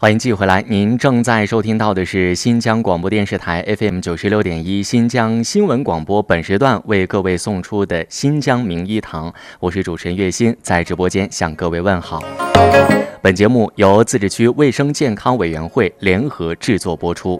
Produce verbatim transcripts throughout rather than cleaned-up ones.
欢迎继续回来，您正在收听到的是新疆广播电视台 F M 九十六点一新疆新闻广播，本时段为各位送出的新疆名医堂，我是主持人岳鑫，在直播间向各位问好。本节目由自治区卫生健康委员会联合制作播出。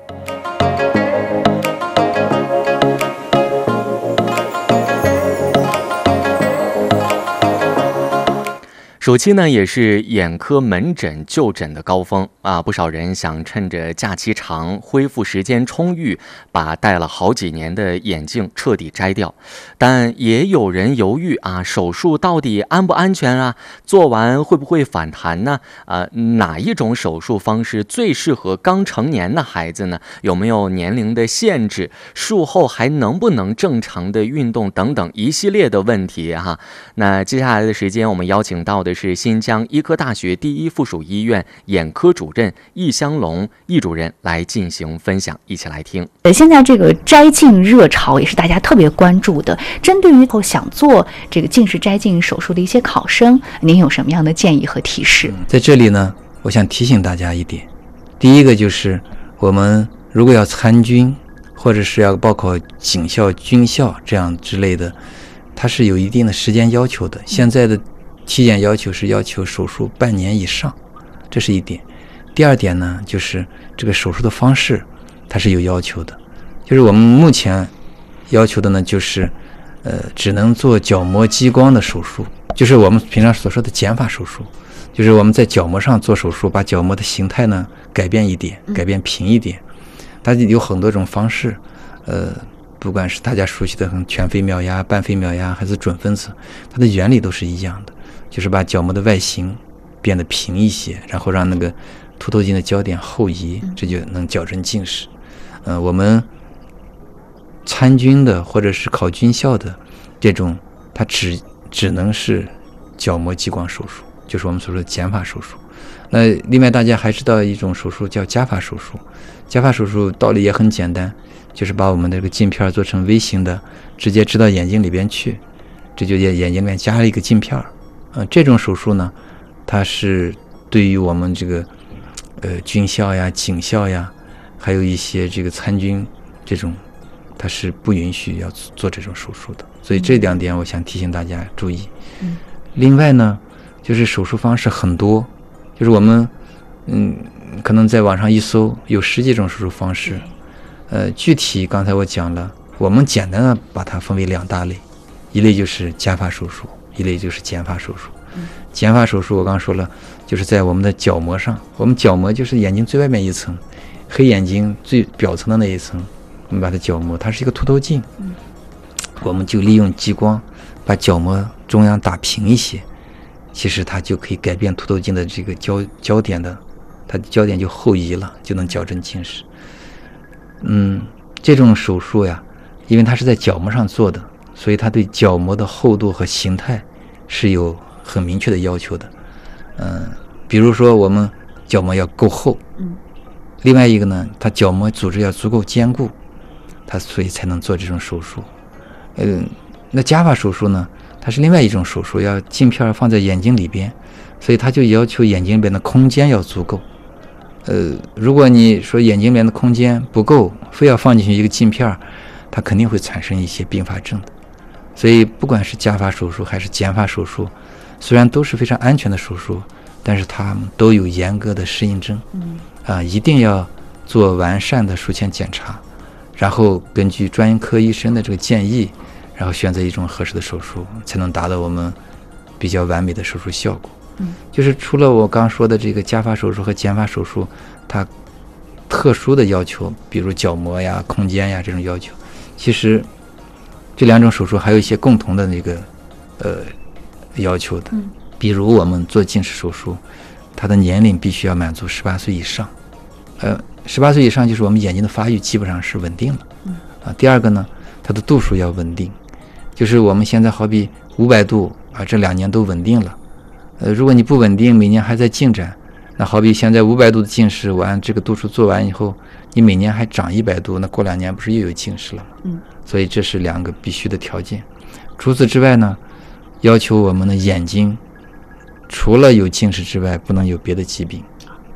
暑期呢，也是眼科门诊就诊的高峰啊！不少人想趁着假期长、恢复时间充裕，把戴了好几年的眼镜彻底摘掉。但也有人犹豫啊，手术到底安不安全啊？做完会不会反弹呢？啊，哪一种手术方式最适合刚成年的孩子呢？有没有年龄的限制？术后还能不能正常的运动？等等一系列的问题哈。那接下来的时间，我们邀请到的是新疆医科大学第一附属医院眼科主任易香龙易主任来进行分享，一起来听。 呃，现在这个摘镜热潮也是大家特别关注的。针对于后想做这个近视摘镜手术的一些考生，您有什么样的建议和提示？ 在这里呢，我想提醒大家一点，第一个就是我们如果要参军，或者是要报考警校、军校这样之类的，它是有一定的时间要求的。现在的体检要求是要求手术半年以上，这是一点。第二点呢，就是这个手术的方式它是有要求的，就是我们目前要求的呢，就是呃，只能做角膜激光的手术，就是我们平常所说的减法手术，就是我们在角膜上做手术，把角膜的形态呢改变一点，改变平一点。它有很多种方式，呃，不管是大家熟悉的很全飞秒压、半飞秒压，还是准分子，它的原理都是一样的，就是把角膜的外形变得平一些，然后让那个凸透镜的焦点后移，这就能矫正近视。呃，我们参军的或者是考军校的这种，它只只能是角膜激光手术，就是我们所说的减法手术。那另外大家还知道一种手术叫加法手术，加法手术道理也很简单，就是把我们的这个镜片做成微型的，直接植到眼睛里边去，这就在眼睛里面加了一个镜片。呃，这种手术呢，它是对于我们这个呃军校呀、警校呀，还有一些这个参军这种，它是不允许要做这种手术的。所以这两点我想提醒大家注意。嗯、另外呢，就是手术方式很多，就是我们嗯可能在网上一搜有十几种手术方式。呃，具体刚才我讲了，我们简单的把它分为两大类，一类就是加法手术，一类就是减法手术。减法手术我刚刚说了，就是在我们的角膜上，我们角膜就是眼睛最外面一层，黑眼睛最表层的那一层，我们把它角膜，它是一个凸透镜，我们就利用激光把角膜中央打平一些，其实它就可以改变凸透镜的这个焦焦点的，它的焦点就后移了，就能矫正近视。嗯，这种手术呀，因为它是在角膜上做的，所以它对角膜的厚度和形态是有很明确的要求的。嗯，比如说我们角膜要够厚，嗯，另外一个呢，它角膜组织要足够坚固，它所以才能做这种手术。嗯，那加法手术呢，它是另外一种手术，要镜片放在眼睛里边，所以它就要求眼睛里边的空间要足够。呃，如果你说眼睛里面的空间不够，非要放进去一个镜片，它肯定会产生一些并发症的。所以不管是加法手术还是减法手术，虽然都是非常安全的手术，但是它们都有严格的适应症。嗯，啊，一定要做完善的术前检查，然后根据专业科医生的这个建议，然后选择一种合适的手术，才能达到我们比较完美的手术效果。嗯，就是除了我刚说的这个加法手术和减法手术，它特殊的要求，比如角膜呀、空间呀这种要求，其实这两种手术还有一些共同的那个呃要求的。嗯，比如我们做近视手术，它的年龄必须要满足十八岁以上。呃，十八岁以上就是我们眼睛的发育基本上是稳定了。嗯，啊，第二个呢，它的度数要稳定，就是我们现在好比五百度啊，这两年都稳定了。呃，如果你不稳定，每年还在进展，那好比现在五百度的近视，我按这个度数做完以后，你每年还长一百度，那过两年不是又有近视了吗？嗯，所以这是两个必须的条件。除此之外呢，要求我们的眼睛除了有近视之外，不能有别的疾病。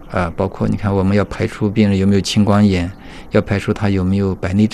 啊，包括你看我们要排除病人有没有青光眼，要排除他有没有白内障。